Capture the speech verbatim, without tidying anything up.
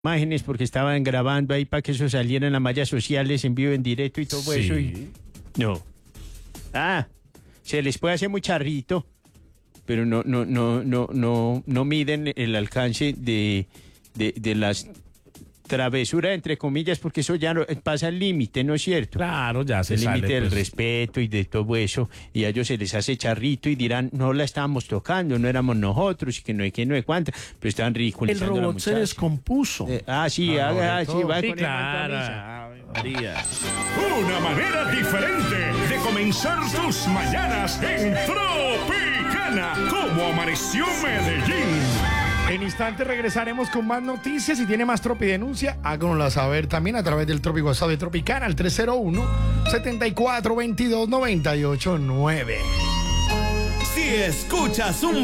imágenes porque estaban grabando ahí para que eso saliera en las mallas sociales en vivo, en directo y todo Sí. eso. Y... No. Ah, se les puede hacer muy charrito, pero no, no, no, no, no, no miden el alcance de, de, de las travesuras, entre comillas, porque eso ya no, pasa el límite, ¿no es cierto? Claro, ya se El sale. límite del pues. respeto y de todo eso, y a ellos se les hace charrito y dirán, no la estábamos tocando, no éramos nosotros, y que no hay que no hay cuánto, pero estaban El ridiculizando a la robot se muchacha. descompuso. Eh, ah, sí, Ah, ah, sobre ah, sí, todo. va Sí, con el claro. camisa. Ave María. Una manera diferente de comenzar tus mañanas en Tropicana. Como amaneció Medellín. En instantes regresaremos con más noticias. Si tiene más Tropidenuncia, háganosla saber también a través del Tropi WhatsApp de Tropicana al tres cero uno, siete cuatro dos dos, nueve ocho nueve. Si escuchas un